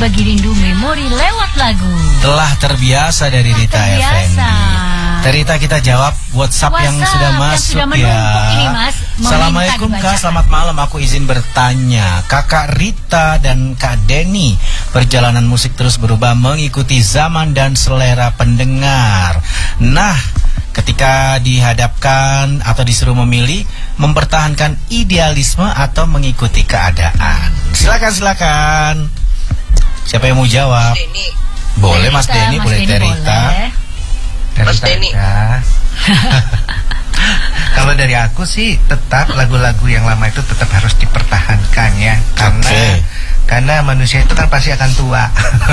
berbagi rindu memori lewat lagu. Telah terbiasa dari Rita Effendi. Rita, kita jawab WhatsApp yang sudah masuk ya. Ini, Mas. Assalamualaikum Kak, selamat malam. Aku izin bertanya, Kakak Rita dan Kak Denny, perjalanan musik terus berubah mengikuti zaman dan selera pendengar. Nah, ketika dihadapkan atau disuruh memilih, mempertahankan idealisme atau mengikuti keadaan. Silakan. Siapa yang mau jawab? Denny. Boleh Mas Denny, boleh Rita. Mas Denny. Kalau dari aku sih tetap lagu-lagu yang lama itu tetap harus dipertahankan ya, karena manusia itu kan pasti akan tua.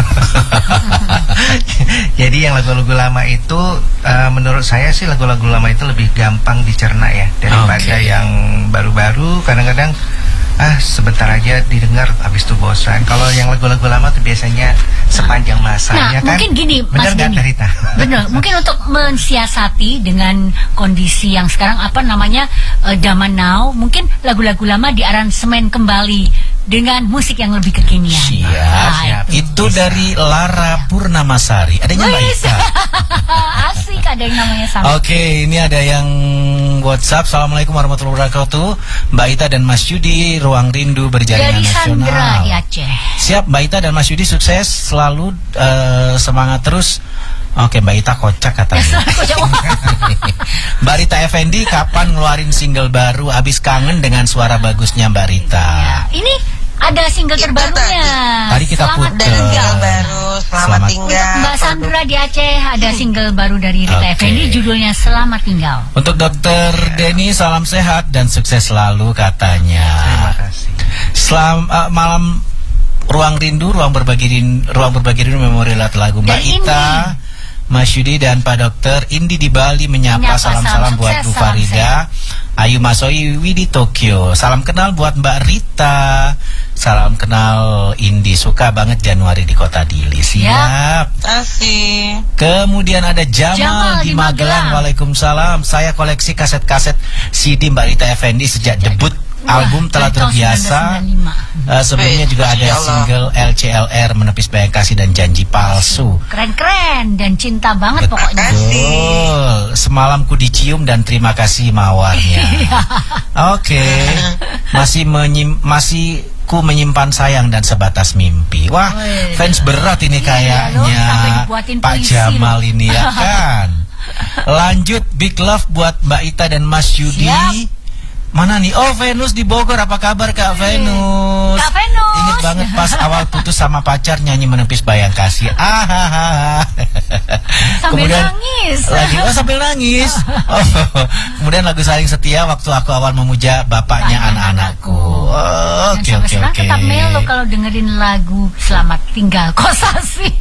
Jadi yang lagu-lagu lama itu menurut saya sih lagu-lagu lama itu lebih gampang dicerna ya daripada yang baru-baru. Kadang-kadang sebentar aja didengar habis itu bosan. Kalau yang lagu-lagu lama tuh biasanya sepanjang masanya kan. Mungkin gini Mas Denny. Benar, mungkin untuk mensiasati dengan kondisi yang sekarang zaman now, mungkin lagu-lagu lama diaransemen kembali dengan musik yang lebih kekinian. Siap. Itu dari Lara Purnamasari. Adanya Mbak Ita. Asik, ada yang namanya sama. Oke, ini ada yang WhatsApp. Assalamualaikum warahmatullahi wabarakatuh. Mbak Ita dan Mas Yudi, Ruang Rindu Berjaringan dari Nasional. Sandra di Aceh. Siap, Mbak Ita dan Mas Yudi, sukses selalu, semangat terus. Oke, Mbak Ita kocak katanya. Mbak Rita Effendi, kapan ngeluarin single baru? Abis kangen dengan suara bagusnya Mbak Rita. Ini ada single terbarunya. Tadi kita putar. Single baru, Selamat Tinggal. Untuk Mbak Sandra di Aceh ada single baru dari Rita Effendi, judulnya Selamat Tinggal. Untuk Dokter Denny, salam sehat dan sukses selalu katanya. Terima kasih. Malam Ruang Rindu, ruang berbagi rindu memori lagu Mbak Ita, Mas Yudi dan Pak Dokter. Indi di Bali menyapa salam-salam buat Bu Farida, Ayu Masoi Widi Tokyo. Salam kenal buat Mbak Rita. Salam kenal Indi, suka banget Januari di Kota Dili. Siap. Asik. Kemudian ada Jamal di Magelang. Waalaikumsalam. Saya koleksi kaset-kaset CD Mbak Rita Effendi sejak debut album Telah Terbiasa. Sebelumnya juga ada single LCLR, Menepis Bayang Kasih dan Janji Palsu. Keren-keren dan cinta banget pokoknya. Betul. Semalam ku dicium dan terima kasih mawarnya. Oke. Masih ku menyimpan sayang dan sebatas mimpi. Wah, fans berat ini kayaknya Pak Jamal ini ya kan. Lanjut, big love buat Mbak Ita dan Mas Yudi. Mana nih? Oh, Venus di Bogor. Apa kabar Kak Venus? Kak Venus. Ingat banget pas awal putus sama pacar nyanyi Menepis Bayang Kasih. Sambil nangis. Sambil nangis. Kemudian lagu Saling Setia waktu aku awal memuja bapaknya anak-anakku. Oke. Tetap melo kalau dengerin lagu Selamat Tinggal Kosasi.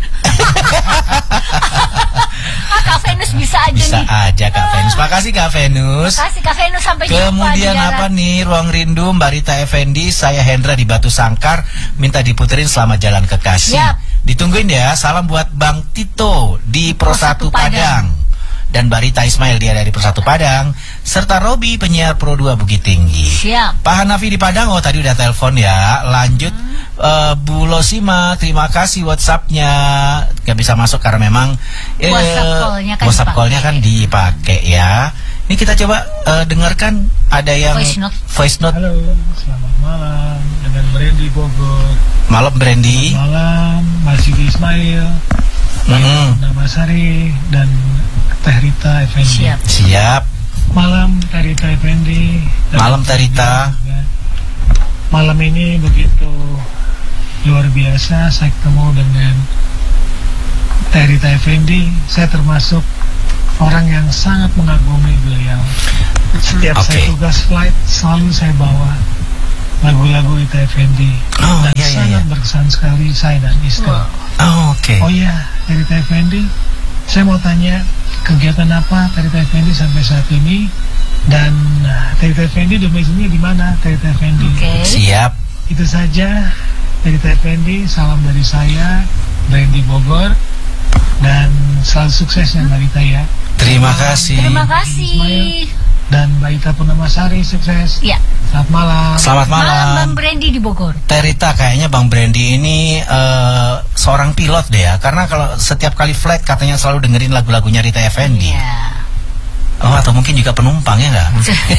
Kak Venus bisa aja nih. Bisa aja Kak Venus. Makasih Kak Venus. Makasih Kak Venus, sampai jumpa. Kemudian apa nih, Ruang Rindu Mbak Rita Effendi, saya Hendra di Batu Sangkar, minta diputerin Selamat Jalan Kekasih. Ditungguin ya. Salam buat Bang Tito di Pro 1 Padang. Dan Mbak Rita Ismail, dia dari Pro 1 Padang, serta Robi penyiar Pro 2 Bukit Tinggi. Siap. Pak Hanafi di Padang, tadi udah telepon ya. Lanjut Bu Losima, terima kasih WhatsApp-nya. Gak bisa masuk karena memang WhatsApp call-nya kan dipakai ya. Ini kita coba dengarkan, ada yang voice note. Halo, selamat malam dengan Brandy Bogor. Malam Brandy. Malam Mas Yudi Ismail, Nama Sari dan Teh Rita Effendi. Siap. Malam Teh Rita Effendi. Malam Teh Rita. Malam ini begitu luar biasa, saya ketemu dengan Teh Rita Effendi. Saya termasuk orang yang sangat mengagumi beliau. Setiap saya tugas flight selalu saya bawa lagu-lagu Rita Effendi dan sangat berkesan sekali saya dan istri. Oh iya, Rita Effendi, saya mau tanya kegiatan apa Rita Effendi sampai saat ini, dan Rita Effendi domisilinya di mana Rita Effendi? Siap. Itu saja Rita Effendi, salam dari saya Brandy Bogor, dan selalu sukses ya Mbak Rita ya. Terima kasih. Terima kasih. Dan Mbak Ita Purnamasari, sukses. Iya. Selamat malam. Selamat malam. Bang Brandy di Bogor. Teh Rita, kayaknya Bang Brandy ini seorang pilot deh ya. Karena kalau setiap kali flight katanya selalu dengerin lagu-lagunya Rita Effendy. Iya. Oh, atau mungkin juga penumpang ya nggak?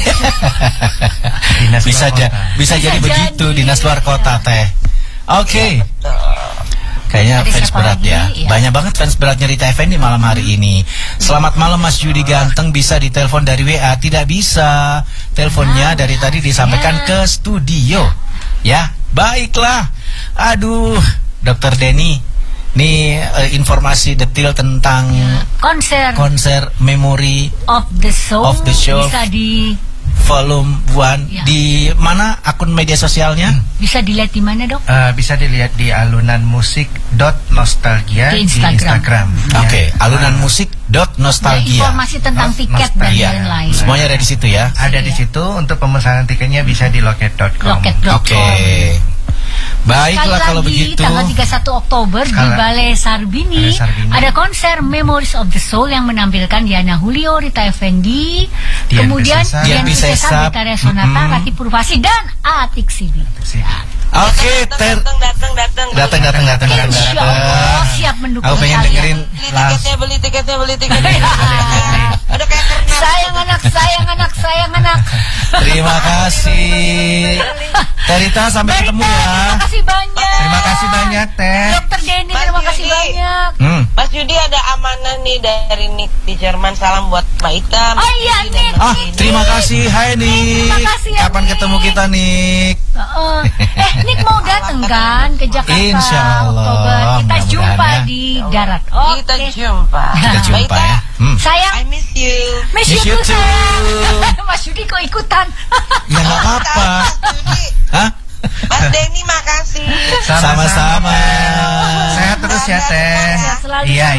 bisa jadi begitu, dinas luar kota teh. Oke. Kayaknya Ada fans siapa berat lagi? ya. Iya. Banyak banget fans beratnya Rita Effendy malam hari ini. Selamat malam Mas Yudi ganteng, bisa ditelepon dari WA? Tidak bisa. Teleponnya dari tadi disampaikan ke studio. Ya, baiklah. Aduh, Dokter Denny. Nih informasi detail tentang konser Memory of the Show, bisa di volume 1 di mana akun media sosialnya? Bisa dilihat di mana, Dok? Bisa dilihat di alunanmusik.nostalgia di Instagram. Oke, alunanmusik.nostalgia. Informasi tentang tiket dan lain-lain. Semuanya ada di situ ya. Ada di situ. Untuk pemesanan tiketnya bisa di loket.com. Oke. Baiklah kalau begitu. Tanggal 31 Oktober di Balai Sarbini ada konser Memories of the Soul yang menampilkan Diana Julio, Rita Effendy, kemudian Dian Piscesa, Betharia Sonata, Ratih Purvasi dan Atik Sibi. Oke, datang. Insya Allah siap mendukung kalian. Aku pengen dengerin beli tiketnya. Ada kayak karena sayang anak. Terima kasih. Terita, sampai ketemu ya. Terima kasih banyak. Teh. Dokter Denny, terima kasih banyak. Mas Yudi, ada amanah nih dari Nick di Jerman. Salam buat Mbak Ita. Oh iya, Nick. Terima kasih. Hai Nick. Kapan ketemu kita, Nick? Nick mau datang kan ke Jakarta? Insya Allah. Oktober. Kita jumpa di darat. Kita jumpa ya. Sayang, I miss you. Miss you too. Mas Yudi kok ikutan? Ya nggak apa-apa. Hah? Mas Denny, makasih. Sama-sama. Sehat terus ya Teh. Iya.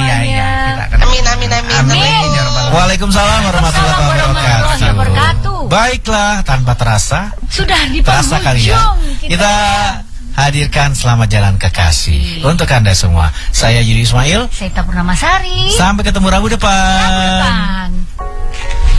Amin. Waalaikumsalam warahmatullahi wabarakatuh. Baiklah, tanpa terasa sudah di terasa kali ya. Kita hadirkan Selamat Jalan Kekasih untuk Anda semua. Saya Yudi Ismail. Saya Ita Purnamasari. Sampai ketemu Rabu depan.